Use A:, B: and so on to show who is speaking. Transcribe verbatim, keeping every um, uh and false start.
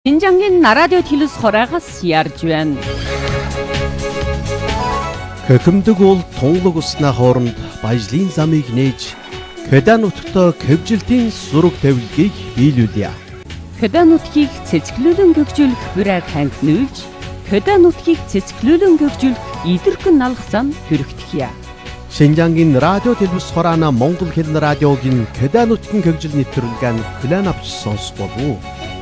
A: Шинжангийн радио телевиз хораагаас ярьж байна.
B: Хөхөмдөг уул тунлаг уснаа хооронд баяжлын замыг нээж Кёда нутагт кэвжилтийн зураг тавилгыг биелүүлье.
A: Кёда нутгийг цэцгэлүүлэн гөгжүүлэх бүрэг хангинуулж, Кёда нутгийг цэцгэлүүлэн гөгжүүлэх идэрхэн налах зам хүрэгдэхье.
B: Шинжангийн радио телевиз хораана Монгол хэлний радиогийн Кёда нутгийн кэвжил нэвтрүүлгэн хүлээн авч сонсох болов уу?